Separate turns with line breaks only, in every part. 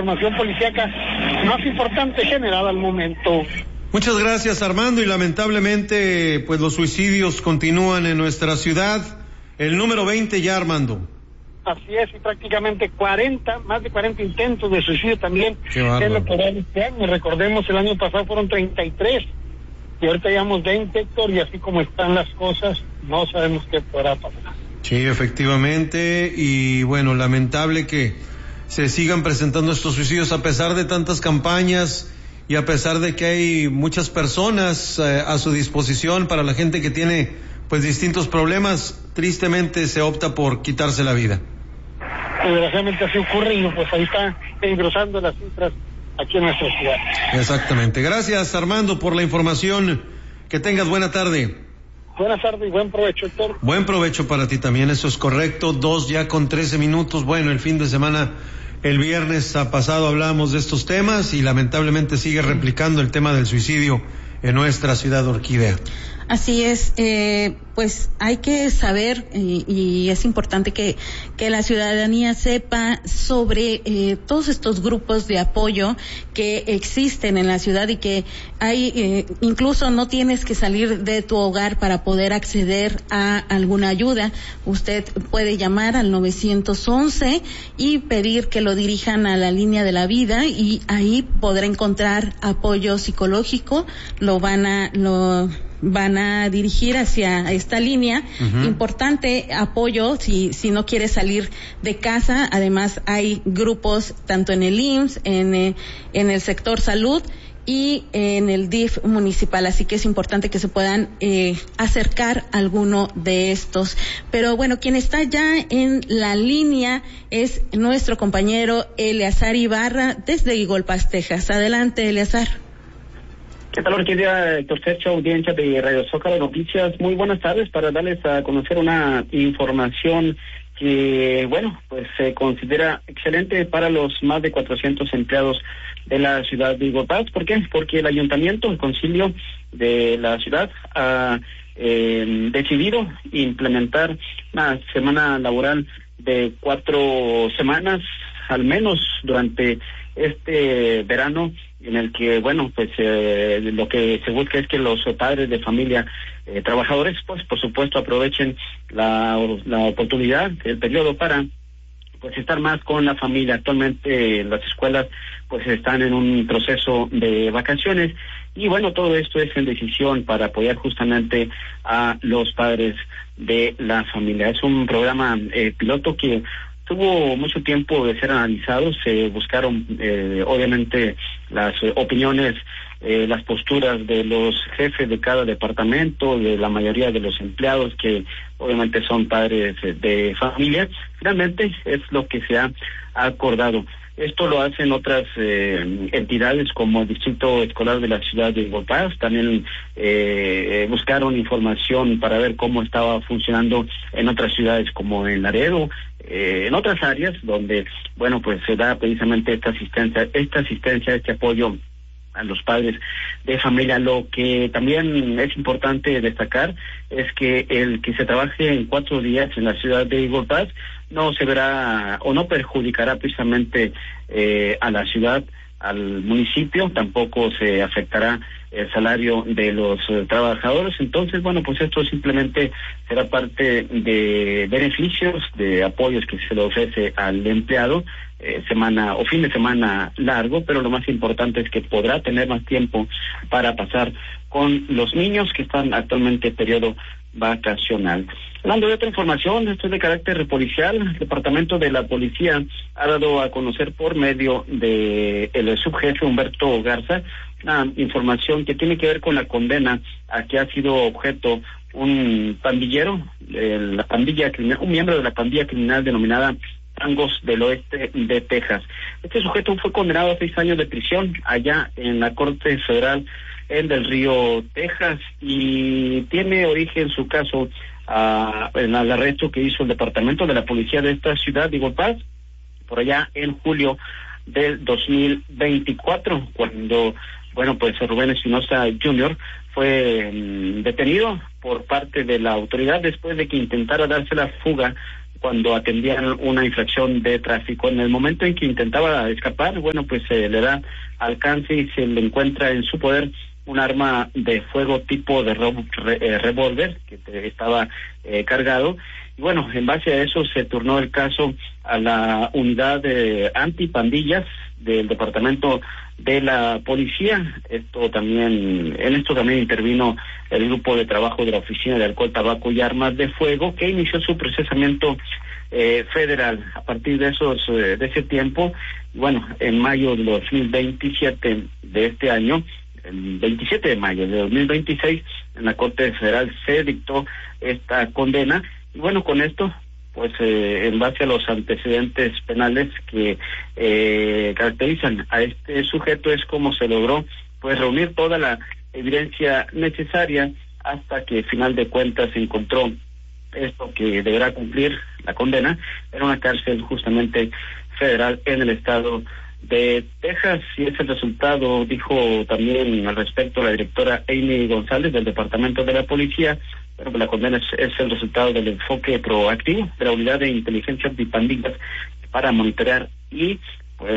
información policíaca más importante generada al momento.
Muchas gracias, Armando, y lamentablemente pues los suicidios continúan en nuestra ciudad. El número 20 ya, Armando.
Así es, y prácticamente más de 40 intentos de suicidio también en lo que va este año. Recordemos, el año pasado fueron 33, y ahorita llevamos 20, Héctor, y así como están las cosas, no sabemos qué podrá pasar.
Sí, efectivamente, y bueno, lamentable que se sigan presentando estos suicidios a pesar de tantas campañas y a pesar de que hay muchas personas a su disposición para la gente que tiene pues distintos problemas. Tristemente se opta por quitarse la vida.
Desgraciadamente así ocurre, y pues ahí está engrosando las cifras aquí en nuestra ciudad.
Exactamente. Gracias, Armando, por la información. Que tengas buena tarde.
Buenas tardes y buen provecho, Héctor.
Buen provecho para ti también, eso es correcto. 2:13. Bueno, el fin de semana, el viernes pasado hablábamos de estos temas y lamentablemente sigue replicando el tema del suicidio en nuestra ciudad, Orquídea.
Así es, pues hay que saber y es importante que la ciudadanía sepa sobre todos estos grupos de apoyo que existen en la ciudad y que hay, incluso no tienes que salir de tu hogar para poder acceder a alguna ayuda. Usted puede llamar al 911 y pedir que lo dirijan a la línea de la vida, y ahí podrá encontrar apoyo psicológico. Lo van a dirigir hacia esta línea. Importante apoyo si no quiere salir de casa. Además hay grupos tanto en el IMSS, en el sector salud y en el DIF municipal, así que es importante que se puedan acercar a alguno de estos. Pero bueno, quien está ya en la línea es nuestro compañero Eleazar Ibarra desde Eagle Pass, Texas. Adelante, Eleazar.
¿Qué tal, Orquídea, Héctor Sergio, audiencia de Radio Zócalo Noticias? Muy buenas tardes, para darles a conocer una información que, bueno, pues se considera excelente para los más de 400 empleados de la ciudad de Eagle Pass. ¿Por qué? Porque el ayuntamiento, el concilio de la ciudad, ha decidido implementar una semana laboral de 4 semanas, al menos durante este verano, en el que, bueno, pues lo que se busca es que los padres de familia trabajadores, pues por supuesto aprovechen la oportunidad, el periodo para pues estar más con la familia. Actualmente las escuelas pues están en un proceso de vacaciones, y bueno, todo esto es en decisión para apoyar justamente a los padres de la familia. Es un programa piloto que tuvo mucho tiempo de ser analizado. Se buscaron obviamente las opiniones, las posturas de los jefes de cada departamento, de la mayoría de los empleados que obviamente son padres de familia. Finalmente es lo que se ha acordado. Esto lo hacen otras entidades como el Distrito Escolar de la ciudad de Eagle Pass. También buscaron información para ver cómo estaba funcionando en otras ciudades como en Laredo, en otras áreas donde, bueno, pues se da precisamente esta asistencia, este apoyo a los padres de familia. Lo que también es importante destacar es que el que se trabaje en 4 días en la ciudad de Eagle Pass no se verá o no perjudicará precisamente a la ciudad, al municipio, tampoco se afectará el salario de los trabajadores. Entonces, bueno, pues esto simplemente será parte de beneficios, de apoyos que se le ofrece al empleado, semana o fin de semana largo, pero lo más importante es que podrá tener más tiempo para pasar con los niños que están actualmente en periodo vacacional. Hablando de otra información, esto es de carácter policial. El departamento de la policía ha dado a conocer por medio de el subjefe Humberto Garza una información que tiene que ver con la condena a que ha sido objeto un pandillero, un miembro de la pandilla criminal denominada Tangos del Oeste de Texas. Este sujeto fue condenado a 6 años de prisión allá en la Corte Federal en Del Río, Texas, y tiene origen su caso en el arresto que hizo el departamento de la policía de esta ciudad de Eagle Pass por allá en julio del 2024, cuando, bueno, pues Rubén Espinosa Jr. fue detenido por parte de la autoridad después de que intentara darse la fuga cuando atendían una infracción de tráfico. En el momento en que intentaba escapar, bueno, pues se le da alcance y se le encuentra en su poder un arma de fuego tipo de revólver que estaba cargado. Y bueno, en base a eso se turnó el caso a la unidad de antipandillas del departamento de la policía. En esto también intervino el grupo de trabajo de la Oficina de Alcohol, Tabaco y Armas de Fuego, que inició su procesamiento federal. A partir de ese tiempo, bueno, en mayo de 2027 de este año, el 27 de mayo de 2026, en la Corte Federal se dictó esta condena. Y bueno, con esto, pues en base a los antecedentes penales que caracterizan a este sujeto, es como se logró pues reunir toda la evidencia necesaria hasta que, final de cuentas, se encontró esto que deberá cumplir la condena en una cárcel justamente federal en el estado de Texas. Y es el resultado, dijo también al respecto la directora Amy González del Departamento de la Policía. Bueno, pues la condena es el resultado del enfoque proactivo de la Unidad de Inteligencia Antipandillas para monitorear y pues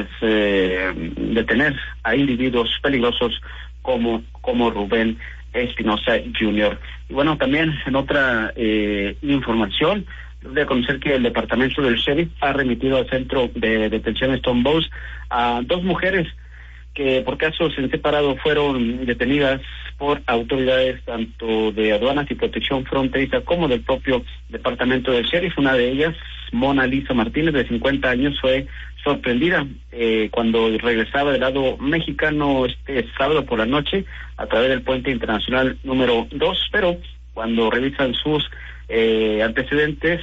detener a individuos peligrosos como Rubén Espinosa Jr. Y bueno, también en otra información, de conocer que el departamento del sheriff ha remitido al centro de detención Stone Bows a 2 mujeres que por casos en separado fueron detenidas por autoridades tanto de aduanas y protección fronteriza como del propio departamento del sheriff. Una de ellas, Mona Lisa Martínez, de 50 años, fue sorprendida cuando regresaba del lado mexicano este sábado por la noche a través del puente internacional número 2, pero cuando revisan sus antecedentes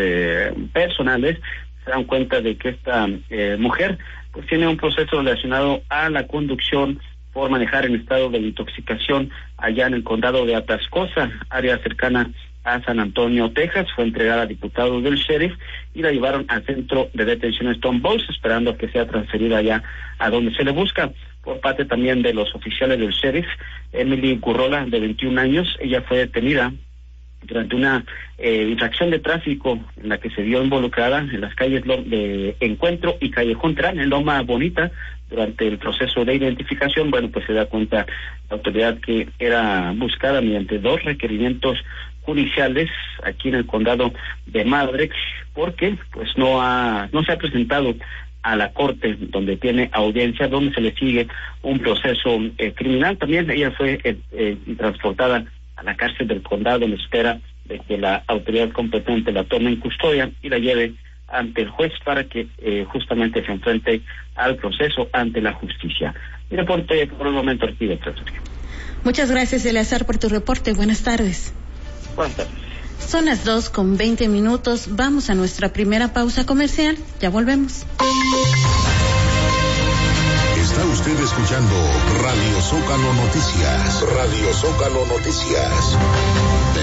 personales se dan cuenta de que esta mujer pues tiene un proceso relacionado a la conducción por manejar en estado de intoxicación allá en el condado de Atascosa, área cercana a San Antonio, Texas. Fue entregada a diputados del sheriff y la llevaron al centro de detención Stone Bows, esperando que sea transferida allá a donde se le busca. Por parte también de los oficiales del sheriff, Emily Currola, de 21 años, ella fue detenida durante una infracción de tráfico en la que se vio involucrada en las calles de Encuentro y Callejón Terán, en Loma Bonita. Durante el proceso de identificación, bueno, pues se da cuenta la autoridad que era buscada mediante 2 requerimientos judiciales aquí en el condado de Madrid, porque pues no se ha presentado a la corte donde tiene audiencia, donde se le sigue un proceso criminal. También ella fue transportada a la cárcel del condado en espera de que la autoridad competente la tome en custodia y la lleve ante el juez para que justamente se enfrente al proceso ante la justicia. Mi reporte por el momento, Arturo.
Muchas gracias, Eleazar, por tu reporte. Buenas tardes.
Buenas tardes.
Son las 2:20. Vamos a nuestra primera pausa comercial. Ya volvemos.
Está usted escuchando Radio Zócalo Noticias. Radio Zócalo Noticias.